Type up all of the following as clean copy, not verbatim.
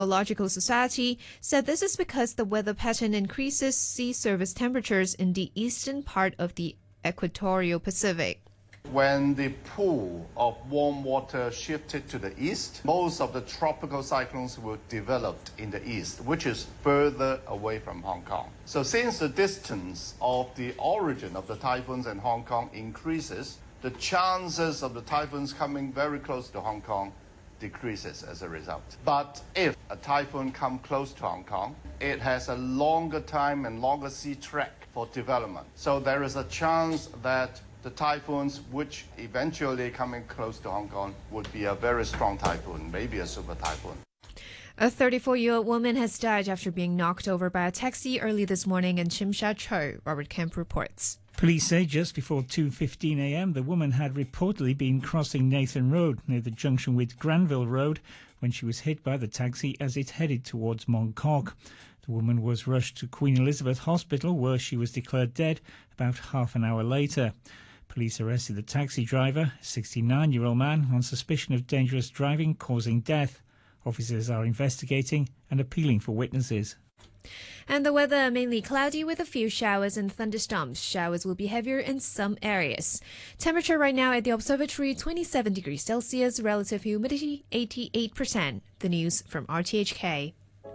Meteorological Society said this is because the weather pattern increases sea surface temperatures in the eastern part of the equatorial Pacific. When the pool of warm water shifted to the east, most of the tropical cyclones were developed in the east, which is further away from Hong Kong. So since the distance of the origin of the typhoons in Hong Kong increases, the chances of the typhoons coming very close to Hong Kong decreases as a result. But if a typhoon comes close to Hong Kong, it has a longer time and longer sea track for development. So there is a chance that the typhoons which eventually coming close to Hong Kong would be a very strong typhoon, maybe a super typhoon. A 34-year-old woman has died after being knocked over by a taxi early this morning in Tsim Sha Tsui, Robert Kemp reports. Police say just before 2:15 a.m. the woman had reportedly been crossing Nathan Road near the junction with Granville Road when she was hit by the taxi as it headed towards Mong Kok. The woman was rushed to Queen Elizabeth Hospital where she was declared dead about half an hour later. Police arrested the taxi driver, a 69-year-old man, on suspicion of dangerous driving causing death. Officers are investigating and appealing for witnesses. And the weather mainly cloudy with a few showers and thunderstorms. Showers will be heavier in some areas. Temperature right now at the observatory 27 degrees Celsius, relative humidity 88%. The news from RTHK.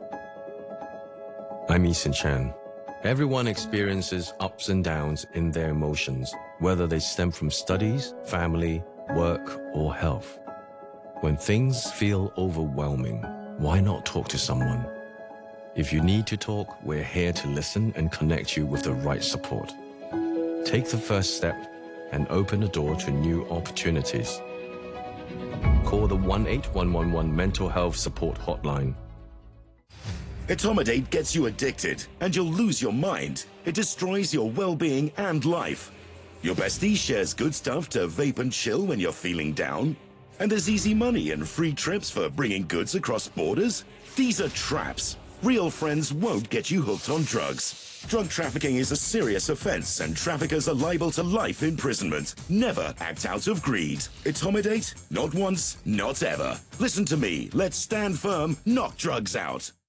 I'm Eason Chan. Everyone experiences ups and downs in their emotions, whether they stem from studies, family, work, or health. When things feel overwhelming, why not talk to someone? If you need to talk, we're here to listen and connect you with the right support. Take the first step and open the door to new opportunities. Call the 18111 Mental Health Support Hotline. Etomidate gets you addicted, and you'll lose your mind. It destroys your well-being and life. Your bestie shares good stuff to vape and chill when you're feeling down. And there's easy money and free trips for bringing goods across borders. These are traps. Real friends won't get you hooked on drugs. Drug trafficking is a serious offense, and traffickers are liable to life imprisonment. Never act out of greed. Etomidate? Not once, not ever. Listen to me. Let's stand firm, knock drugs out.